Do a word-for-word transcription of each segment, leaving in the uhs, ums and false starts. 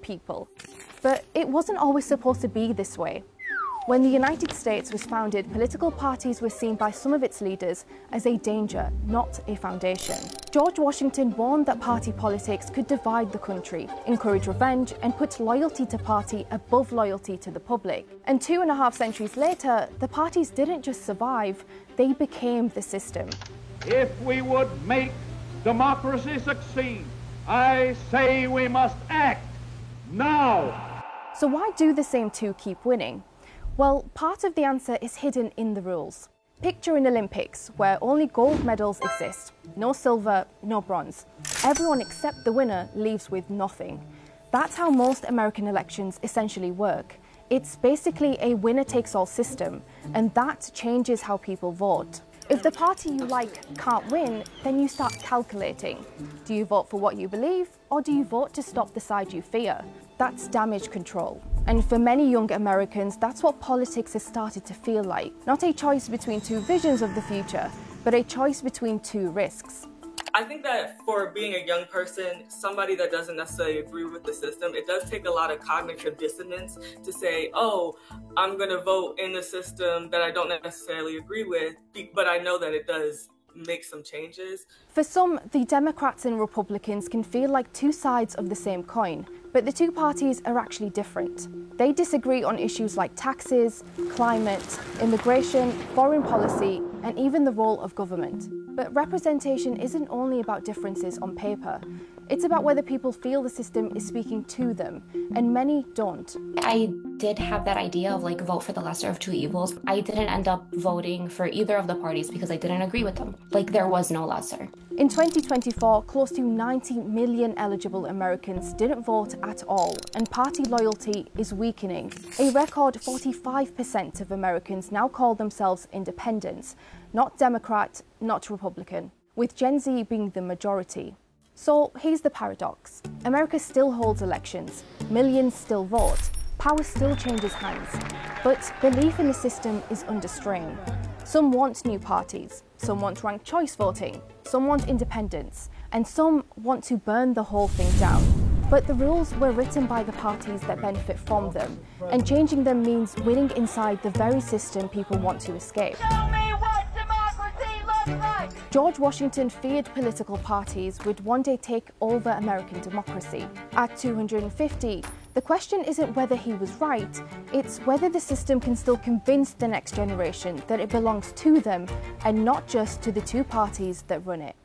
people. But it wasn't always supposed to be this way. When the United States was founded, political parties were seen by some of its leaders as a danger, not a foundation. George Washington warned that party politics could divide the country, encourage revenge, and put loyalty to party above loyalty to the public. And two and a half centuries later, the parties didn't just survive, they became the system. If we would make democracy succeed, I say we must act now. So why do the same two keep winning? Well, part of the answer is hidden in the rules. Picture an Olympics where only gold medals exist, no silver, no bronze. Everyone except the winner leaves with nothing. That's how most American elections essentially work. It's basically a winner-takes-all system, and that changes how people vote. If the party you like can't win, then you start calculating. Do you vote for what you believe, or do you vote to stop the side you fear? That's damage control. And for many young Americans, that's what politics has started to feel like. Not a choice between two visions of the future, but a choice between two risks. I think that for being a young person, somebody that doesn't necessarily agree with the system, it does take a lot of cognitive dissonance to say, oh, I'm going to vote in a system that I don't necessarily agree with, but I know that it does make some changes. For some, the Democrats and Republicans can feel like two sides of the same coin, but the two parties are actually different. They disagree on issues like taxes, climate, immigration, foreign policy, and even the role of government. But representation isn't only about differences on paper. It's about whether people feel the system is speaking to them, and many don't. I did have that idea of like vote for the lesser of two evils. I didn't end up voting for either of the parties because I didn't agree with them. Like there was no lesser. In twenty twenty-four, close to ninety million eligible Americans didn't vote at all, and party loyalty is weakening. A record forty-five percent of Americans now call themselves independents, not Democrat, not Republican, with Gen Z being the majority. So here's the paradox. America still holds elections, millions still vote, power still changes hands, but belief in the system is under strain. Some want new parties, some want ranked choice voting, some want independence, and some want to burn the whole thing down. But the rules were written by the parties that benefit from them, and changing them means winning inside the very system people want to escape. Show me what democracy looks like! George Washington feared political parties would one day take over American democracy. At two hundred fifty, the question isn't whether he was right, it's whether the system can still convince the next generation that it belongs to them and not just to the two parties that run it.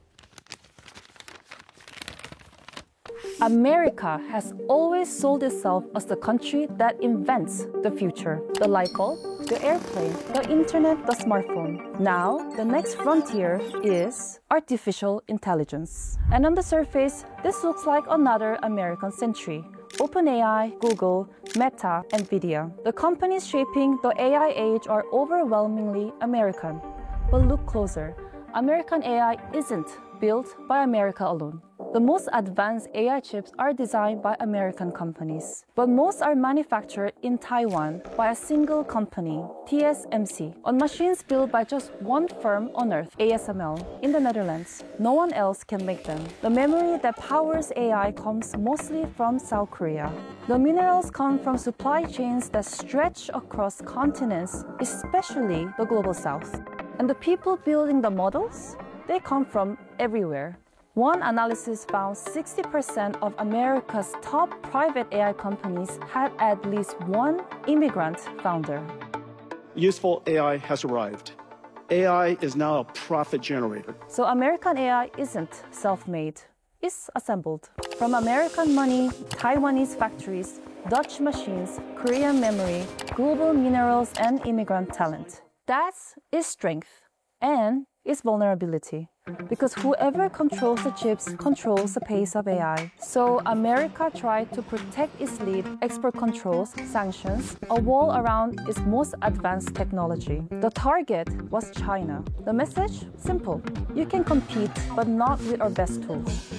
America has always sold itself as the country that invents the future. The light bulb, the airplane, the internet, the smartphone. Now, the next frontier is artificial intelligence. And on the surface, this looks like another American century. OpenAI, Google, Meta, Nvidia. The companies shaping the A I age are overwhelmingly American. But look closer. American A I isn't built by America alone. The most advanced A I chips are designed by American companies, but most are manufactured in Taiwan by a single company, T S M C, on machines built by just one firm on Earth, A S M L, in the Netherlands. No one else can make them. The memory that powers A I comes mostly from South Korea. The minerals come from supply chains that stretch across continents, especially the global South. And the people building the models, they come from everywhere. One analysis found sixty percent of America's top private A I companies had at least one immigrant founder. Useful A I has arrived. A I is now a profit generator. So American A I isn't self-made, it's assembled. From American money, Taiwanese factories, Dutch machines, Korean memory, global minerals, and immigrant talent. That's its strength and its vulnerability. Because whoever controls the chips controls the pace of A I. So America tried to protect its lead, export controls, sanctions, a wall around its most advanced technology. The target was China. The message? Simple. You can compete, but not with our best tools.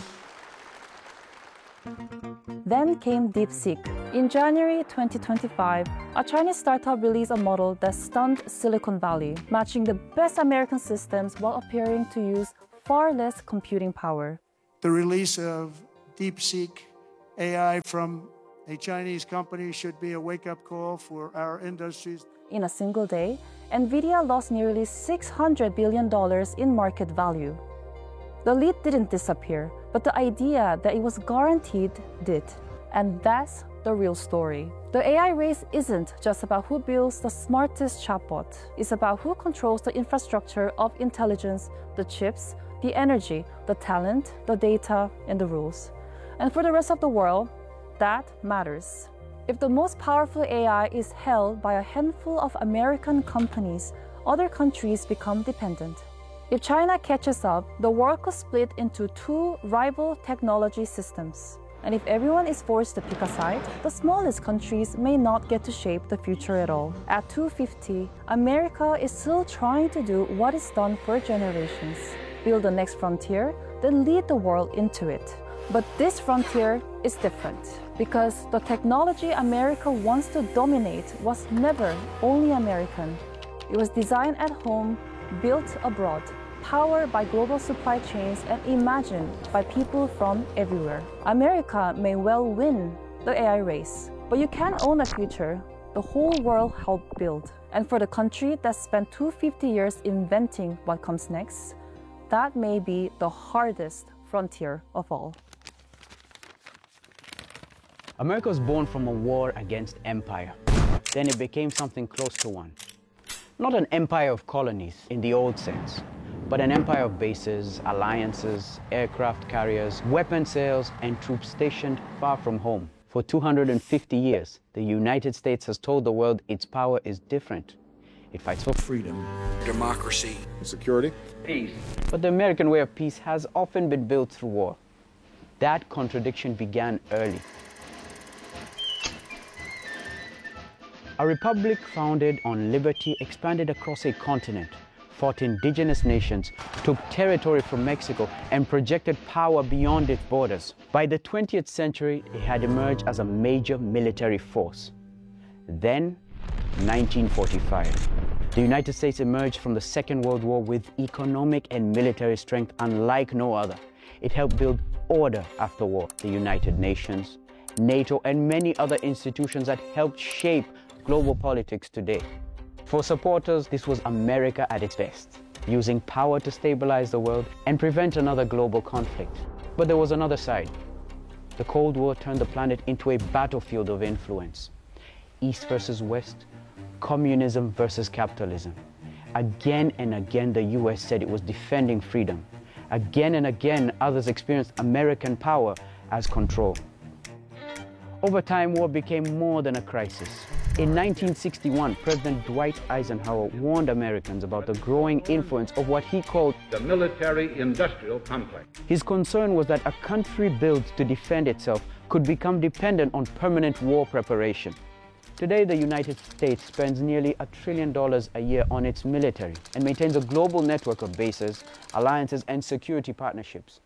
Then came DeepSeek. In January twenty twenty-five, a Chinese startup released a model that stunned Silicon Valley, matching the best American systems while appearing to use far less computing power. The release of DeepSeek A I from a Chinese company should be a wake-up call for our industries. In a single day, NVIDIA lost nearly six hundred billion dollars in market value. The lead didn't disappear, but the idea that it was guaranteed did. And that's the real story. The A I race isn't just about who builds the smartest chatbot. It's about who controls the infrastructure of intelligence, the chips, the energy, the talent, the data, and the rules. And for the rest of the world, that matters. If the most powerful A I is held by a handful of American companies, other countries become dependent. If China catches up, the world could split into two rival technology systems. And if everyone is forced to pick a side, the smallest countries may not get to shape the future at all. At two fifty, America is still trying to do what is done for generations. Build the next frontier, then lead the world into it. But this frontier is different, because the technology America wants to dominate was never only American. It was designed at home, built abroad, powered by global supply chains, and imagined by people from everywhere. America may well win the A I race, but you can't own a future the whole world helped build. And for the country that spent two hundred fifty years inventing what comes next, that may be the hardest frontier of all. America was born from a war against empire. Then it became something close to one. Not an empire of colonies in the old sense, but an empire of bases, alliances, aircraft carriers, weapon sales, and troops stationed far from home. For two hundred fifty years, the United States has told the world its power is different. It fights for freedom, democracy, security, peace. But the American way of peace has often been built through war. That contradiction began early. A republic founded on liberty expanded across a continent, fought indigenous nations, took territory from Mexico, and projected power beyond its borders. By the twentieth century, it had emerged as a major military force. Then, nineteen forty-five. The United States emerged from the Second World War with economic and military strength unlike no other. It helped build order after war. The United Nations, NATO, and many other institutions that helped shape global politics today. For supporters, this was America at its best, using power to stabilize the world and prevent another global conflict. But there was another side. The Cold War turned the planet into a battlefield of influence. East versus West, communism versus capitalism. Again and again, the U S said it was defending freedom. Again and again, others experienced American power as control. Over time, war became more than a crisis. In nineteen sixty-one, President Dwight Eisenhower warned Americans about the growing influence of what he called the military-industrial complex. His concern was that a country built to defend itself could become dependent on permanent war preparation. Today, the United States spends nearly a trillion dollars a year on its military and maintains a global network of bases, alliances, and security partnerships.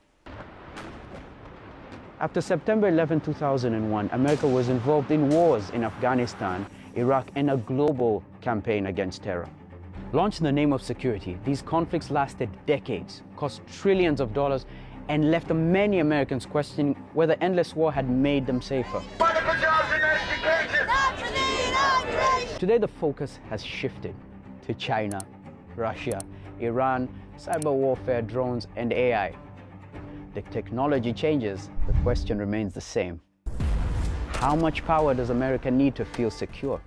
After September eleventh, two thousand one, America was involved in wars in Afghanistan, Iraq, and a global campaign against terror. Launched in the name of security, these conflicts lasted decades, cost trillions of dollars, and left many Americans questioning whether endless war had made them safer. Today, the focus has shifted to China, Russia, Iran, cyber warfare, drones, and A I. The technology changes, the question remains the same. How much power does America need to feel secure?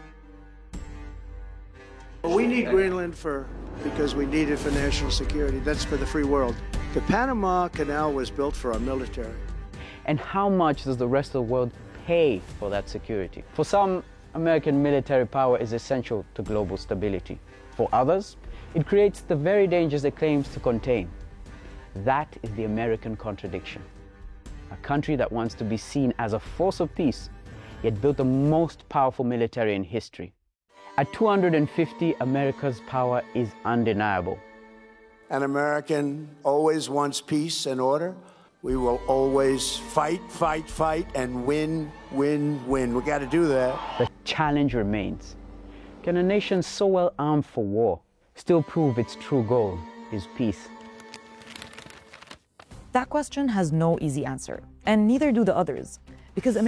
Well, we need Greenland for, because we need it for national security. That's for the free world. The Panama Canal was built for our military. And how much does the rest of the world pay for that security? For some, American military power is essential to global stability. For others, it creates the very dangers it claims to contain. That is the American contradiction. A country that wants to be seen as a force of peace, yet built the most powerful military in history. At two hundred fifty, America's power is undeniable. An American always wants peace and order. We will always fight, fight, fight, and win, win, win. We got to do that. The challenge remains. Can a nation so well armed for war still prove its true goal is peace? That question has no easy answer, and neither do the others. because